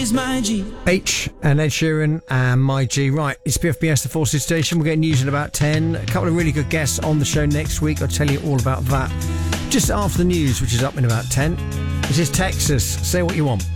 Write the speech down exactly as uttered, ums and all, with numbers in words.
is my G. H and Ed Sheeran and My G. Right, it's P F B S, the Forces Station. We're getting news in about ten. A couple of really good guests on the show next week. I'll tell you all about that just after the news, which is up in about ten. This is Texas. Say what you want.